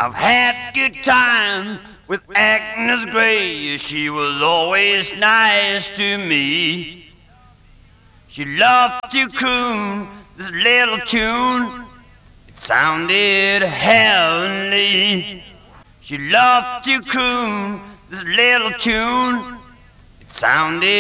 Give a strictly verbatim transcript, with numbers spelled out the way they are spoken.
I've had good times with Agnes Gray. She was always nice to me. She loved to croon this little tune. It sounded heavenly. She loved to croon this little tune. It sounded